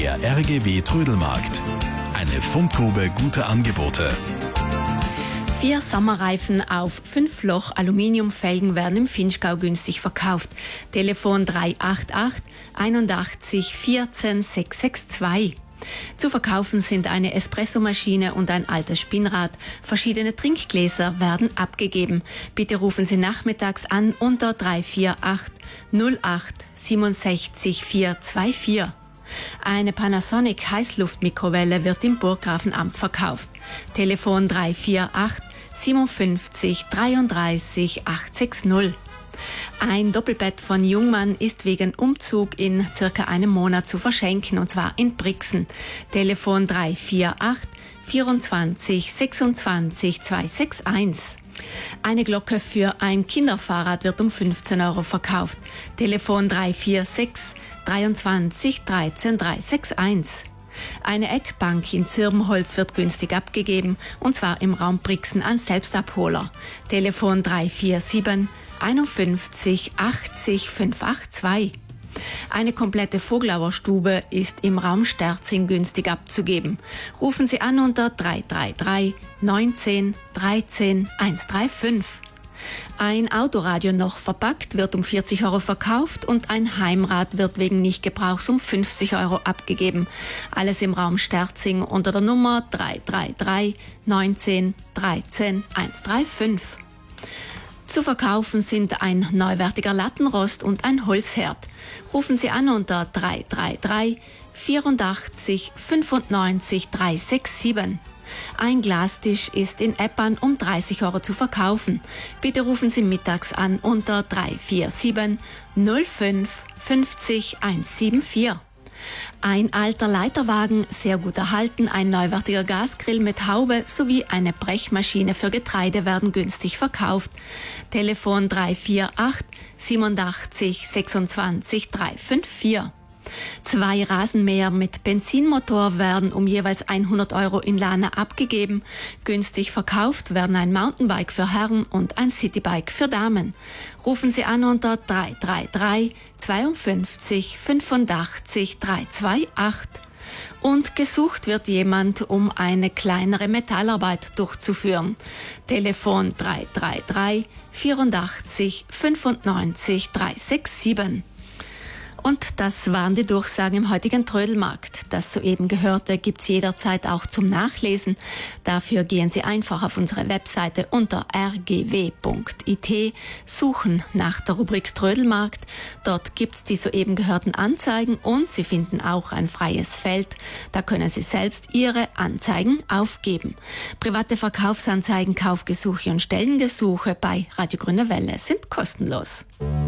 Der RGW Trödelmarkt. Eine Fundgrube guter Angebote. 4 Sommerreifen auf 5 Loch Aluminiumfelgen werden im Vinschgau günstig verkauft. Telefon 388 81 14 662. Zu verkaufen sind eine Espressomaschine und ein altes Spinnrad. Verschiedene Trinkgläser werden abgegeben. Bitte rufen Sie nachmittags an unter 348 08 67 424. Eine Panasonic Heißluftmikrowelle wird im Burggrafenamt verkauft. Telefon 348 57 33 860. Ein Doppelbett von Jungmann ist wegen Umzug in circa einem Monat zu verschenken, und zwar in Brixen. Telefon 348 24 26 261. Eine Glocke für ein Kinderfahrrad wird um 15 € verkauft. Telefon 346 23 13 361. Eine Eckbank in Zirbenholz wird günstig abgegeben, und zwar im Raum Brixen an Selbstabholer. Telefon 347 51 80 582. Eine komplette Vogelauerstube ist im Raum Sterzing günstig abzugeben. Rufen Sie an unter 333 19 13 135. Ein Autoradio noch verpackt wird um 40 € verkauft und ein Heimrad wird wegen Nichtgebrauchs um 50 € abgegeben. Alles im Raum Sterzing unter der Nummer 333 19 13 135. Zu verkaufen sind ein neuwertiger Lattenrost und ein Holzherd. Rufen Sie an unter 333 84 95 367. Ein Glastisch ist in Eppan um 30 € zu verkaufen. Bitte rufen Sie mittags an unter 347 05 50 174. Ein alter Leiterwagen, sehr gut erhalten, ein neuwertiger Gasgrill mit Haube sowie eine Brechmaschine für Getreide werden günstig verkauft. Telefon 348 87 26 354. 2 Rasenmäher mit Benzinmotor werden um jeweils 100 € in Lahna abgegeben. Günstig verkauft werden ein Mountainbike für Herren und ein Citybike für Damen. Rufen Sie an unter 333 52 85 328. Und gesucht wird jemand, um eine kleinere Metallarbeit durchzuführen. Telefon 333 84 95 367. Und das waren die Durchsagen im heutigen Trödelmarkt. Das soeben Gehörte gibt's jederzeit auch zum Nachlesen. Dafür gehen Sie einfach auf unsere Webseite unter rgw.it, suchen nach der Rubrik Trödelmarkt. Dort gibt's die soeben gehörten Anzeigen und Sie finden auch ein freies Feld. Da können Sie selbst Ihre Anzeigen aufgeben. Private Verkaufsanzeigen, Kaufgesuche und Stellengesuche bei Radio Grüne Welle sind kostenlos.